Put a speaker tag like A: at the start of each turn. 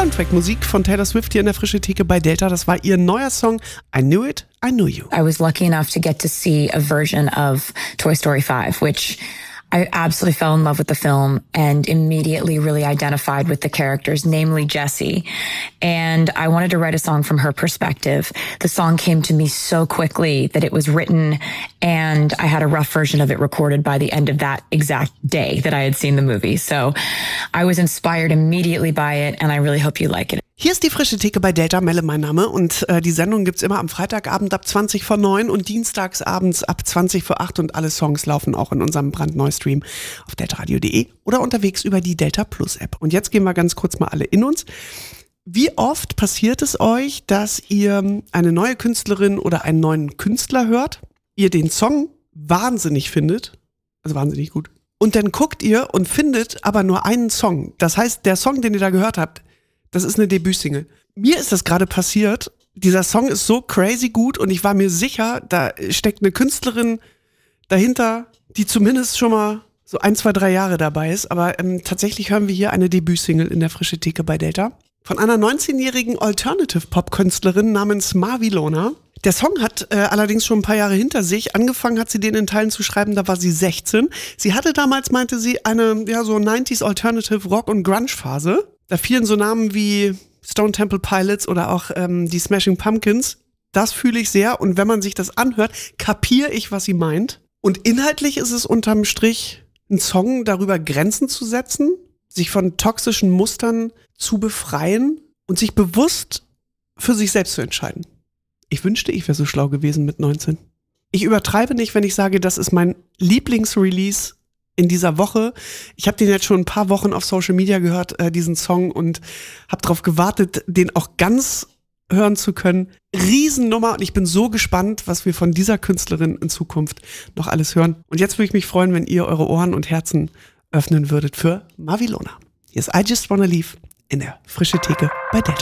A: Soundtrack-Musik von Taylor Swift hier in der Frische Theke bei Delta. Das war ihr neuer Song I Knew It, I Knew You.
B: I was lucky enough to get to see a version of Toy Story 5, which I absolutely fell in love with the film and immediately really identified with the characters, namely Jessie. And I wanted to write a song from her perspective. The song came to me so quickly that it was written, and I had a rough version of it recorded by the end of that exact day that I had seen the movie. So I was inspired immediately by it, and I really hope you like it.
A: Hier ist die Frische Theke bei Delta, Melle mein Name, und die Sendung gibt's immer am Freitagabend ab 20 vor 9 und dienstagsabends ab 20 vor 8 und alle Songs laufen auch in unserem brandneuen Stream auf deltaradio.de oder unterwegs über die Delta Plus App. Und jetzt gehen wir ganz kurz mal alle in uns. Wie oft passiert es euch, dass ihr eine neue Künstlerin oder einen neuen Künstler hört, ihr den Song wahnsinnig findet, also wahnsinnig gut, und dann guckt ihr und findet aber nur einen Song. Das heißt, der Song, den ihr da gehört habt, das ist eine Debütsingle. Mir ist das gerade passiert. Dieser Song ist so crazy gut und ich war mir sicher, da steckt eine Künstlerin dahinter, die zumindest schon mal so 1, 2, 3 Jahre dabei ist. Aber tatsächlich hören wir hier eine Debütsingle in der Frische Theke bei Delta von einer 19-jährigen Alternative-Pop-Künstlerin namens Mavilona. Der Song hat allerdings schon ein paar Jahre hinter sich. Angefangen hat sie den in Teilen zu schreiben, da war sie 16. Sie hatte damals, meinte sie, eine so 90s Alternative Rock- und Grunge-Phase. Da fielen so Namen wie Stone Temple Pilots oder auch die Smashing Pumpkins. Das fühle ich sehr und wenn man sich das anhört, kapiere ich, was sie meint. Und inhaltlich ist es unterm Strich ein Song darüber, Grenzen zu setzen, sich von toxischen Mustern zu befreien und sich bewusst für sich selbst zu entscheiden. Ich wünschte, ich wäre so schlau gewesen mit 19. Ich übertreibe nicht, wenn ich sage, das ist mein Lieblingsrelease in dieser Woche. Ich habe den jetzt schon ein paar Wochen auf Social Media gehört, diesen Song, und habe darauf gewartet, den auch ganz hören zu können. Riesennummer und ich bin so gespannt, was wir von dieser Künstlerin in Zukunft noch alles hören. Und jetzt würde ich mich freuen, wenn ihr eure Ohren und Herzen öffnen würdet für Mavilona. Hier ist I Just Wanna Leave in der Frische Theke bei Delta.